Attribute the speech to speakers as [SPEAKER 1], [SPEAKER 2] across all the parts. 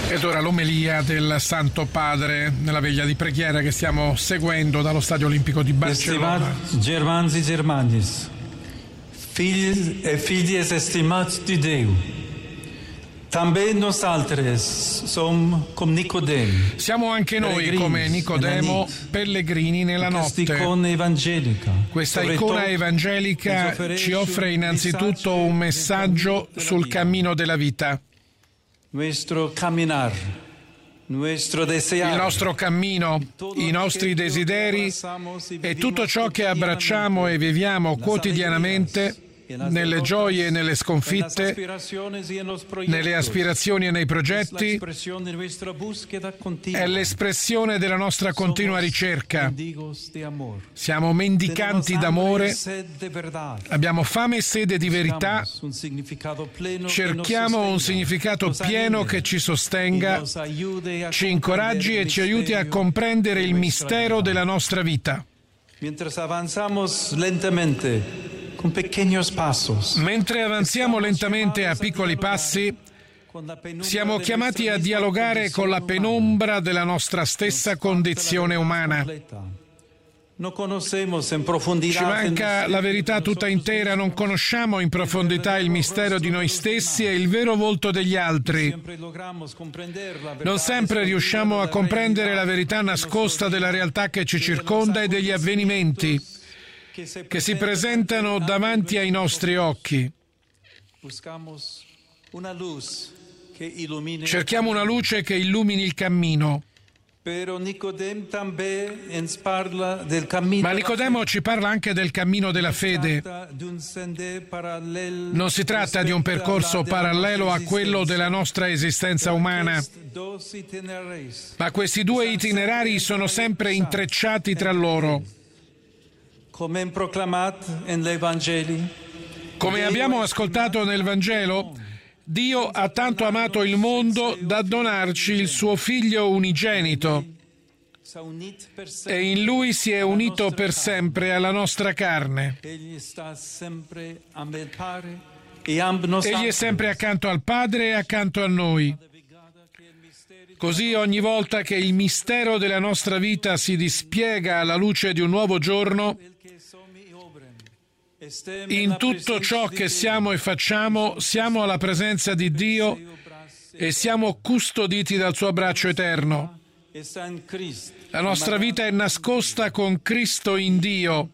[SPEAKER 1] Ed ora l'omelia del Santo Padre nella veglia di preghiera che stiamo seguendo dallo Stadio Olimpico di Barcellona.
[SPEAKER 2] Estimat germans e germanis, filhos e filhas estimados de Deus, também nosaltres som come Nicodemo.
[SPEAKER 1] Siamo anche noi come Nicodemo, pellegrini nella notte. Questa icona evangelica ci offre innanzitutto un messaggio sul cammino della vita. Il nostro cammino, i nostri desideri e tutto ciò che abbracciamo e viviamo quotidianamente, nelle gioie e nelle sconfitte, nelle aspirazioni e nei progetti, è l'espressione della nostra continua ricerca. Siamo mendicanti d'amore, abbiamo fame e sede di verità, cerchiamo un significato pieno che ci sostenga, ci incoraggi e ci aiuti a comprendere il mistero della nostra vita. Mentre avanziamo lentamente a piccoli passi, siamo chiamati a dialogare con la penombra della nostra stessa condizione umana. Ci manca la verità tutta intera, non conosciamo in profondità il mistero di noi stessi e il vero volto degli altri. Non sempre riusciamo a comprendere la verità nascosta della realtà che ci circonda e degli avvenimenti che si presentano davanti ai nostri occhi. Cerchiamo una luce che illumini il cammino. Ma Nicodemo ci parla anche del cammino della fede. Non si tratta di un percorso parallelo a quello della nostra esistenza umana, ma questi due itinerari sono sempre intrecciati tra loro. Come abbiamo ascoltato nel Vangelo, Dio ha tanto amato il mondo da donarci il suo Figlio unigenito e in Lui si è unito per sempre alla nostra carne. Egli è sempre accanto al Padre e accanto a noi. Così ogni volta che il mistero della nostra vita si dispiega alla luce di un nuovo giorno, in tutto ciò che siamo e facciamo, siamo alla presenza di Dio e siamo custoditi dal suo braccio eterno. La nostra vita è nascosta con Cristo in Dio.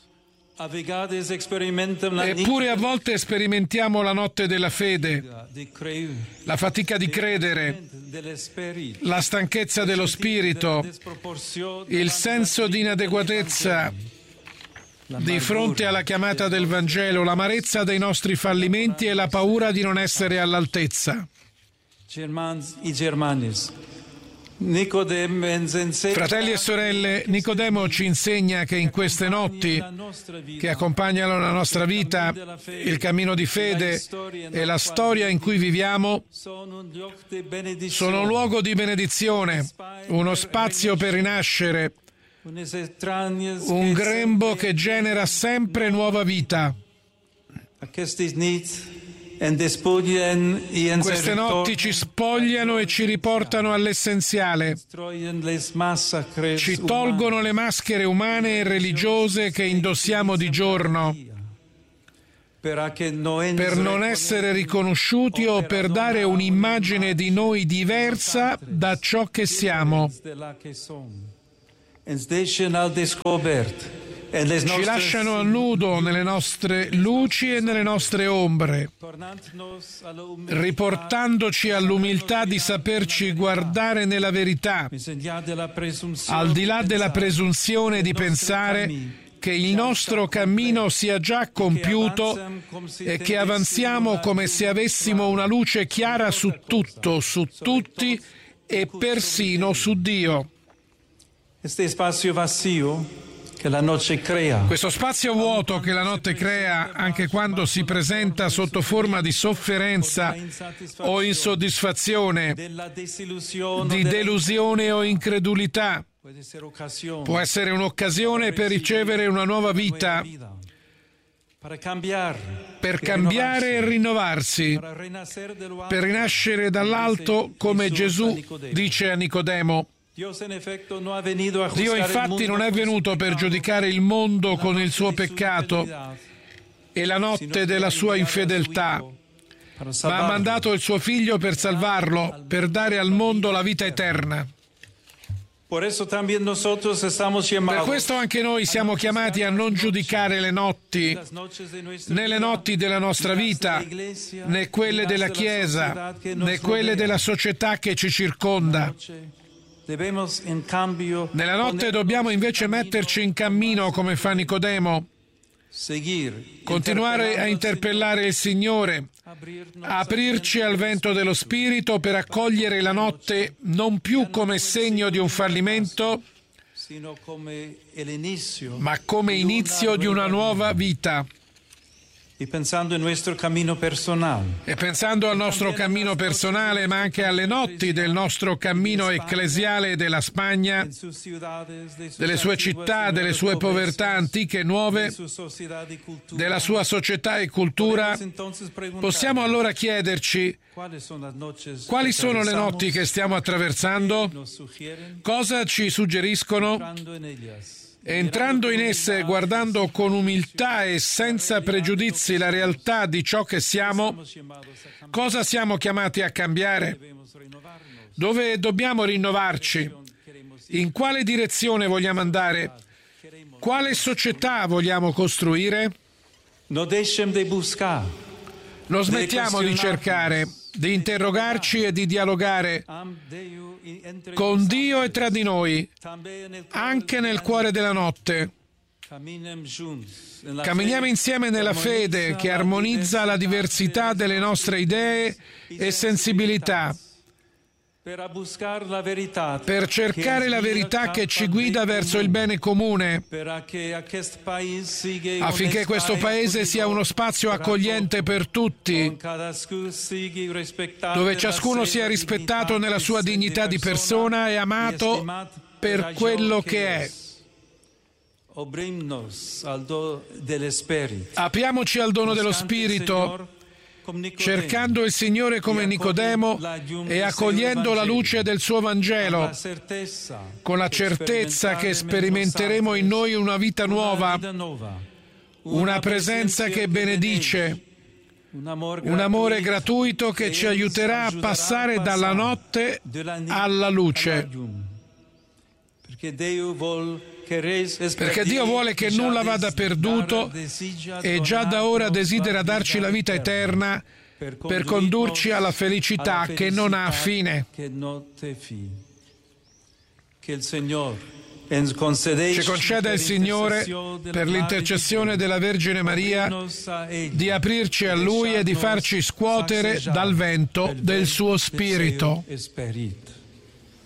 [SPEAKER 1] Eppure a volte sperimentiamo la notte della fede, la fatica di credere, la stanchezza dello spirito, il senso di inadeguatezza di fronte alla chiamata del Vangelo, l'amarezza dei nostri fallimenti e la paura di non essere all'altezza. Fratelli e sorelle, Nicodemo ci insegna che in queste notti che accompagnano la nostra vita, il cammino di fede e la storia in cui viviamo, sono un luogo di benedizione, uno spazio per rinascere, un grembo che genera sempre nuova vita. Queste notti ci spogliano e ci riportano all'essenziale. Ci tolgono le maschere umane e religiose che indossiamo di giorno per non essere riconosciuti o per dare un'immagine di noi diversa da ciò che siamo. Ci lasciano a nudo nelle nostre luci e nelle nostre ombre, riportandoci all'umiltà di saperci guardare nella verità, al di là della presunzione di pensare che il nostro cammino sia già compiuto e che avanziamo come se avessimo una luce chiara su tutto, su tutti e persino su Dio. Questo spazio vuoto che la notte crea, anche quando si presenta sotto forma di sofferenza o insoddisfazione, di delusione o incredulità, può essere un'occasione per ricevere una nuova vita, per cambiare e rinnovarsi, per rinascere dall'alto, come Gesù dice a Nicodemo. Dio infatti non è venuto per giudicare il mondo con il suo peccato e la notte della sua infedeltà, ma ha mandato il suo Figlio per salvarlo, per dare al mondo la vita eterna. Per questo anche noi siamo chiamati a non giudicare le notti, né le notti della nostra vita, né quelle della Chiesa, né quelle della società che ci circonda. Nella notte dobbiamo invece metterci in cammino come fa Nicodemo, continuare a interpellare il Signore, aprirci al vento dello Spirito per accogliere la notte non più come segno di un fallimento, ma come inizio di una nuova vita.
[SPEAKER 2] E pensando al nostro cammino
[SPEAKER 1] personale, ma anche alle notti del nostro cammino ecclesiale della Spagna, delle sue città, delle sue povertà antiche e nuove, della sua società e cultura, possiamo allora chiederci quali sono le notti che stiamo attraversando, cosa ci suggeriscono. Entrando in esse, guardando con umiltà e senza pregiudizi la realtà di ciò che siamo, cosa siamo chiamati a cambiare? Dove dobbiamo rinnovarci? In quale direzione vogliamo andare? Quale società vogliamo costruire? Non smettiamo di cercare, di interrogarci e di dialogare con Dio e tra di noi, anche nel cuore della notte. Camminiamo insieme nella fede che armonizza la diversità delle nostre idee e sensibilità, per cercare la verità che ci guida verso il bene comune, affinché questo Paese sia uno spazio accogliente per tutti, dove ciascuno sia rispettato nella sua dignità di persona e amato per quello che è. Apriamoci al dono dello Spirito, cercando il Signore come Nicodemo e accogliendo la luce del suo Vangelo, con la certezza che sperimenteremo in noi una vita nuova, una presenza che benedice, un amore gratuito che ci aiuterà a passare dalla notte alla luce. Perché Dio vuole che nulla vada perduto e già da ora desidera darci la vita eterna per condurci alla felicità che non ha fine. Ci conceda il Signore, per l'intercessione della Vergine Maria, di aprirci a Lui e di farci scuotere dal vento del suo Spirito.